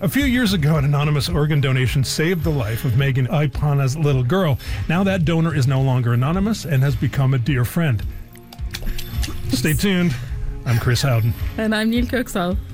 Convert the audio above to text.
A few years ago, an anonymous organ donation saved the life of Megan Ipana's little girl. Now that donor is no longer anonymous and has become a dear friend. Stay tuned. I'm Chris Howden. And I'm Neil Kirksall.